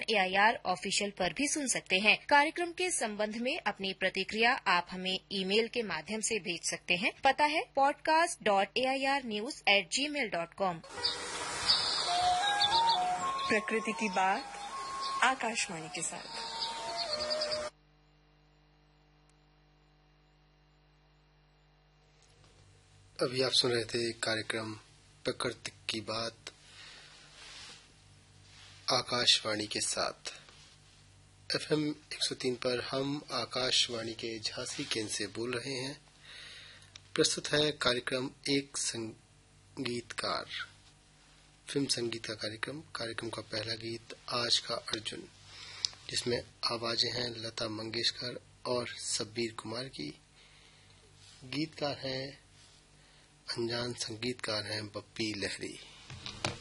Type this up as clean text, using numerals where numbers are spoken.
AIR official पर भी सुन सकते हैं। कार्यक्रम के संबंध में अपनी प्रतिक्रिया आप हमें ईमेल के माध्यम से भेज सकते हैं। पता है podcast.airnews@gmail.com। प्रकृति की बात आकाशवाणी के साथ। अभी आप सुन रहे थे कार्यक्रम प्रकृति की बात आकाशवाणी के साथ। FM 103 पर हम आकाशवाणी के झांसी केंद्र से बोल रहे हैं। प्रस्तुत है कार्यक्रम एक संगीतकार, फिल्म संगीत का कार्यक्रम का पहला गीत आज का अर्जुन, जिसमें आवाजें हैं लता मंगेशकर और शब्बीर कुमार की। गीतकार हैं अनजान, संगीतकार हैं बप्पी लहरी।